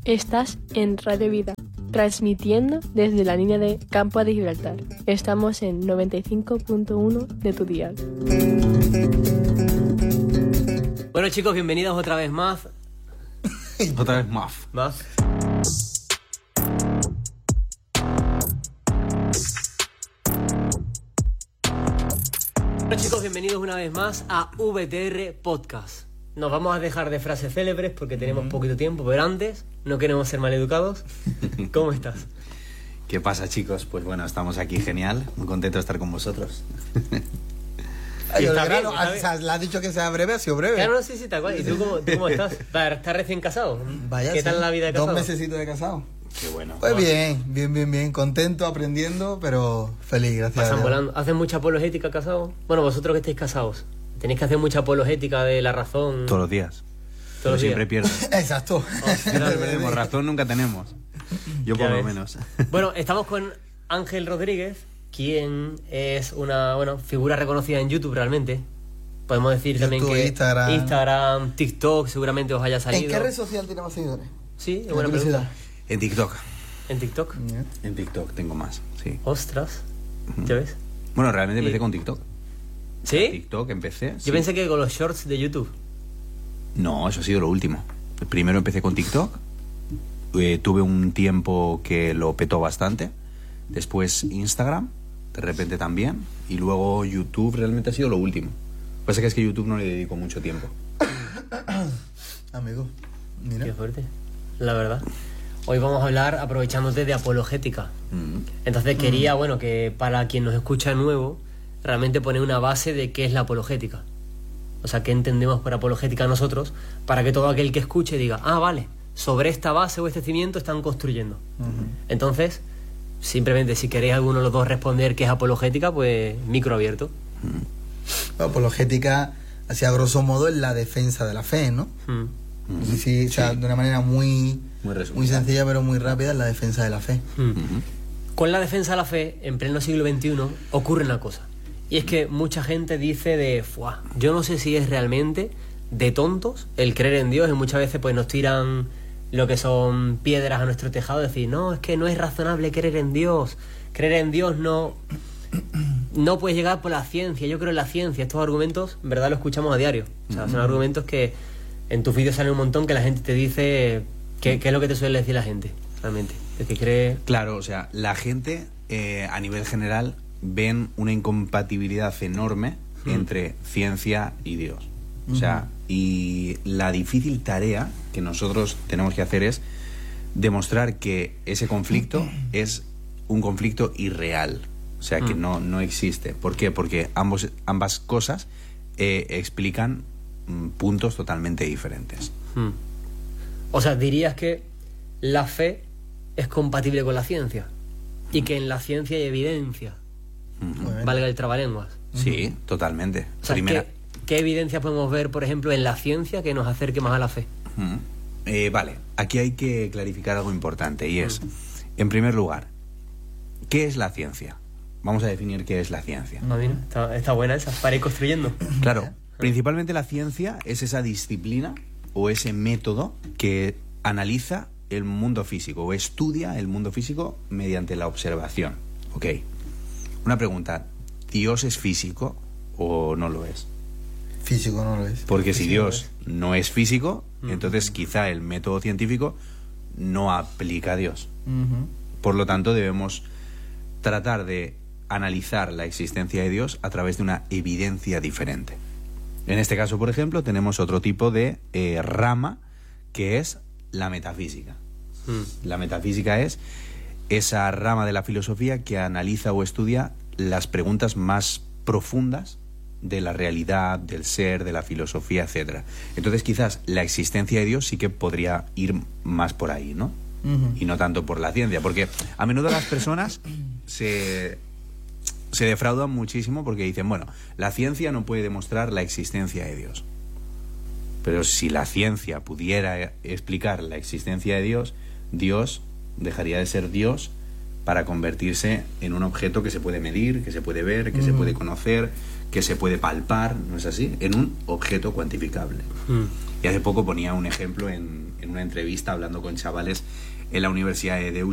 Estás en Radio Vida, transmitiendo desde la línea de Campo de Gibraltar. Estamos en 95.1 de tu dial. Bueno, chicos, bienvenidos otra vez más. Otra vez más. Bueno, chicos, bienvenidos una vez más a VTR Podcast. Nos vamos a dejar de frases célebres porque tenemos poquito tiempo, pero antes no queremos ser maleducados. ¿Cómo estás? ¿Qué pasa, chicos? Pues bueno, estamos aquí genial, muy contento de estar con vosotros. Ay, Está grano, bien, está bien. o sea, le has dicho que sea breve, ha sido breve. Claro, no, sí, tal cual. ¿Y tú cómo estás? ¿Estás recién casado? Vaya, ¿Qué tal sí. la vida de casado? 2 mesecitos de casado. Qué bueno. Pues bien, contento, aprendiendo, pero feliz, gracias a Pasan Dios. volando. ¿Hacen mucha apologética casado? Bueno, vosotros que estáis casados, tenéis que hacer mucha apologética de la razón. Todos los días. Todos Pero los siempre días. pierdo. Exacto. Siempre perdemos, razón nunca tenemos. Yo Ya por lo ves. menos. Bueno, estamos con Ángel Rodríguez, quien es una figura reconocida en YouTube realmente. Podemos decir también YouTube, que Instagram, TikTok, seguramente os haya salido. ¿En qué red social tiene más seguidores? Sí, es La buena curiosidad. pregunta. En TikTok. En TikTok. En TikTok tengo más, sí. Ostras, ¿ya ves? Bueno, realmente Y- empecé con TikTok. ¿Sí? TikTok empecé. Yo sí. pensé que con los shorts de YouTube. No, eso ha sido lo último. Primero empecé con TikTok. Tuve un tiempo que lo petó bastante. Después Instagram, de repente también. Y luego YouTube realmente ha sido lo último. Lo que pasa es que YouTube no le dedico mucho tiempo. Amigo, mira. Qué fuerte, la verdad. Hoy vamos a hablar aprovechándote de apologética. Entonces quería, que para quien nos escucha de nuevo, realmente poner una base de qué es la apologética. O sea, qué entendemos por apologética nosotros, para que todo aquel que escuche diga, vale, sobre esta base o este cimiento están construyendo. Entonces, simplemente si queréis alguno de los dos responder qué es apologética, pues micro abierto. Bueno, apologética, así a grosso modo, es la defensa de la fe, ¿no? Sí, o sea, de una manera muy resumida. muy sencilla, pero muy rápida, es la defensa de la fe. Con la defensa de la fe, en pleno siglo XXI, ocurre una cosa. Y es que mucha gente dice yo no sé si es realmente de tontos el creer en Dios, y muchas veces pues nos tiran lo que son piedras a nuestro tejado, decir, no, es que no es razonable creer en Dios no puedes llegar por la ciencia, yo creo en la ciencia. Estos argumentos, en verdad, los escuchamos a diario. O sea, son argumentos que en tus vídeos salen un montón, que la gente te dice qué es lo que te suele decir la gente, realmente, el que cree. Claro, o sea, la gente a nivel general ven una incompatibilidad enorme entre ciencia y Dios. O sea, y la difícil tarea que nosotros tenemos que hacer es demostrar que ese conflicto es un conflicto irreal. O sea, que no existe. ¿Por qué? Porque ambas cosas explican puntos totalmente diferentes. O sea, dirías que la fe es compatible con la ciencia y que en la ciencia hay evidencia, valga el trabalenguas. Sí, totalmente. O sea, ¿qué evidencia podemos ver, por ejemplo, en la ciencia que nos acerque más a la fe? Vale, aquí hay que clarificar algo importante, y es, en primer lugar, ¿qué es la ciencia? Vamos a definir qué es la ciencia. Mira, está buena esa, para ir construyendo. Claro, principalmente la ciencia es esa disciplina o ese método que analiza el mundo físico o estudia el mundo físico mediante la observación. Ok. Una pregunta, ¿Dios es físico o no lo es? Físico no lo es. Porque si Físico Dios no es físico, entonces quizá el método científico no aplica a Dios. Por lo tanto, debemos tratar de analizar la existencia de Dios a través de una evidencia diferente. En este caso, por ejemplo, tenemos otro tipo de rama, que es la metafísica. La metafísica es esa rama de la filosofía que analiza o estudia las preguntas más profundas de la realidad, del ser, de la filosofía, etcétera. Entonces, quizás la existencia de Dios sí que podría ir más por ahí, ¿no? Y no tanto por la ciencia, porque a menudo las personas se defraudan muchísimo porque dicen, bueno, la ciencia no puede demostrar la existencia de Dios. Pero si la ciencia pudiera explicar la existencia de Dios, Dios dejaría de ser Dios para convertirse en un objeto que se puede medir, que se puede ver, que se puede conocer, que se puede palpar, ¿no es así? En un objeto cuantificable. Y hace poco ponía un ejemplo en en una entrevista hablando con chavales en la Universidad de Deusto